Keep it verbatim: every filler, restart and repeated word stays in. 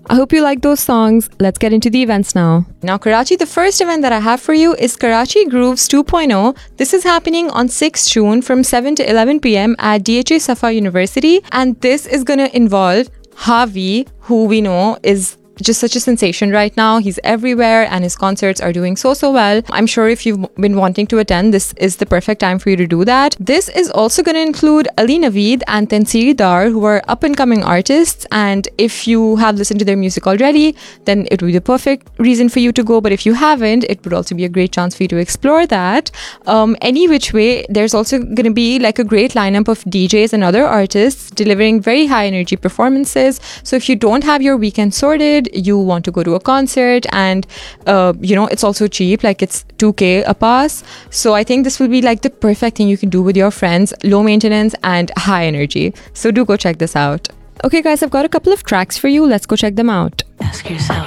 I hope you like those songs. Let's get into the events now. Now, Karachi, the first event that I have for you is Karachi Grooves two point oh. This is happening on sixth June from seven to eleven p.m. at D H A Safa University. And this is going to involve Harvey, who we know is just such a sensation right now. He's everywhere and his concerts are doing so, so well. I'm sure if you've been wanting to attend, this is the perfect time for you to do that. This is also going to include Ali Naveed and Tansiri Dar, who are up-and-coming artists. And if you have listened to their music already, then it would be the perfect reason for you to go. But if you haven't, it would also be a great chance for you to explore that. Um, any which way, there's also going to be like a great lineup of D Js and other artists delivering very high-energy performances. So if you don't have your weekend sorted, you want to go to a concert, and uh, you know, it's also cheap, like it's two K a pass. So I think this will be like the perfect thing you can do with your friends, low maintenance and high energy. So do go check this out. Okay guys, I've got a couple of tracks for you. Let's go check them out. Ask yourself,